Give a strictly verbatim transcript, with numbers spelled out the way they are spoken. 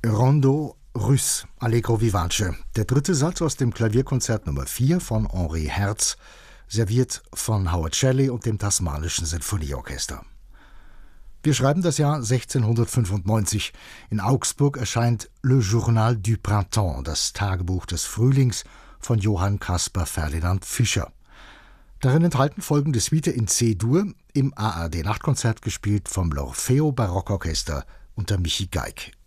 Rondo Russe, Allegro vivace, der dritte Satz aus dem Klavierkonzert Nummer vier von Henri Herz, serviert von Howard Shelley und dem Tasmanischen Sinfonieorchester. Wir schreiben das Jahr sechzehnhundertfünfundneunzig. In Augsburg erscheint Le Journal du Printemps, das Tagebuch des Frühlings von Johann Caspar Ferdinand Fischer. Darin enthalten folgende Suite in C-Dur, im A R D-Nachtkonzert gespielt vom L'Orfeo Barockorchester unter Michi Geig.